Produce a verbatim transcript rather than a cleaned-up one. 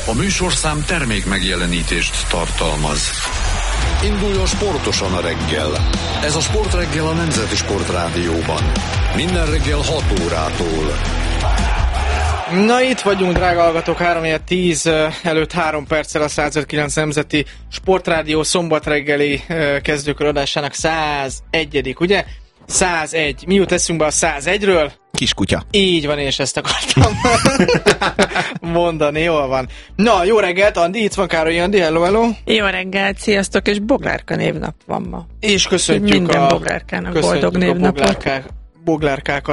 A műsorszám termék megjelenítést tartalmaz. Induljon sportosan a reggel. Ez a Sportreggel a Nemzeti Sportrádióban. Minden reggel hat órától. Na itt vagyunk, drága hallgatók, három tíz előtt három perccel a száz öt kilenc Nemzeti Sportrádió szombat reggeli kezdőkör adásának százegyedik, ugye? százegy. Mi jut eszünkbe a százegyről? Kiskutya. Így van, és ezt akartam mondani, jól van. Na, jó reggelt, Andi, itt van Károly Andi, hello, hello. Jó reggelt, sziasztok, és Boglárka névnap van ma. És köszöntjük minden a... Boglárkának boldog névnapot. Boglárká, boglárkákat